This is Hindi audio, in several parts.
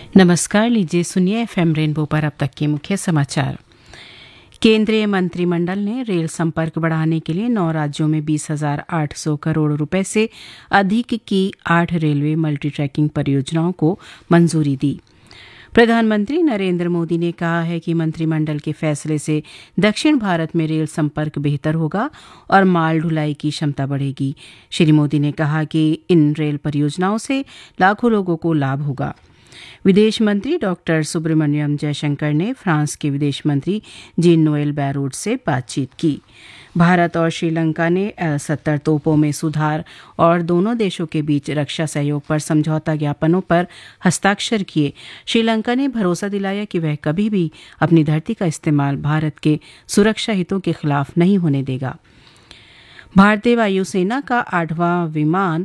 नमस्कार, लीजिए सुनिए एफएम रेनबो पर अब तक के मुख्य समाचार। केंद्रीय मंत्रिमंडल ने रेल संपर्क बढ़ाने के लिए 9 राज्यों में 20,800 करोड़ रुपए से अधिक की 8 रेलवे मल्टी ट्रैकिंग परियोजनाओं को मंजूरी दी। प्रधानमंत्री नरेंद्र मोदी ने कहा है कि मंत्रिमंडल के फैसले से दक्षिण भारत में रेल संपर्क बेहतर होगा और माल ढुलाई की क्षमता बढ़ेगी। श्री मोदी ने कहा कि इन रेल परियोजनाओं से लाखों लोगों को लाभ होगा। विदेश मंत्री डॉक्टर सुब्रमण्यम जयशंकर ने फ्रांस के विदेश मंत्री जीन नोएल बैरूट से बातचीत की। भारत और श्रीलंका ने L-70 तोपों में सुधार और दोनों देशों के बीच रक्षा सहयोग पर समझौता ज्ञापनों पर हस्ताक्षर किए। श्रीलंका ने भरोसा दिलाया कि वह कभी भी अपनी धरती का इस्तेमाल भारत के सुरक्षा हितों के खिलाफ नहीं होने देगा। भारतीय वायुसेना का 8वां विमान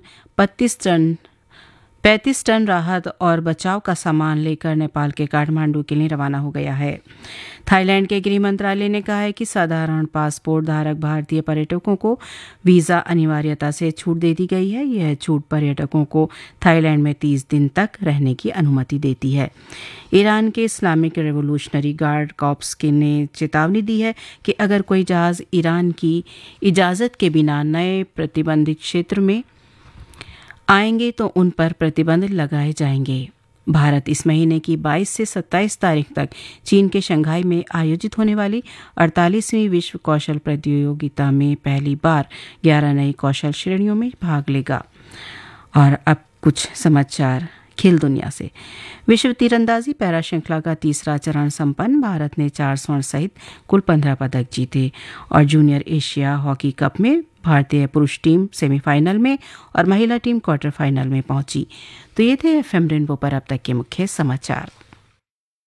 35 टन राहत और बचाव का सामान लेकर नेपाल के काठमांडू के लिए रवाना हो गया है। थाईलैंड के गृह मंत्रालय ने कहा है कि साधारण पासपोर्ट धारक भारतीय पर्यटकों को वीजा अनिवार्यता से छूट दे दी गई है। यह छूट पर्यटकों को थाईलैंड में 30 दिन तक रहने की अनुमति देती है। ईरान के इस्लामिक रेवोल्यूशनरी गार्ड कॉर्प्स ने चेतावनी दी है कि अगर कोई जहाज ईरान की इजाजत के बिना नए प्रतिबंधित क्षेत्र में आएंगे तो उन पर प्रतिबंध लगाए जाएंगे। भारत इस महीने की 22 से 27 तारीख तक चीन के शंघाई में आयोजित होने वाली 48वीं विश्व कौशल प्रतियोगिता में पहली बार 11 नई कौशल श्रेणियों में भाग लेगा। और अब कुछ समाचार खेल दुनिया से। विश्व तीरंदाजी पैरा श्रृंखला का तीसरा चरण संपन्न। भारत ने 4 स्वर्ण सहित कुल 15 पदक जीते और जूनियर एशिया हॉकी कप में भारतीय पुरुष टीम सेमीफाइनल में और महिला टीम क्वार्टर फाइनल में पहुंची। तो ये थे एफएम रेनबो पर अब तक के मुख्य समाचार।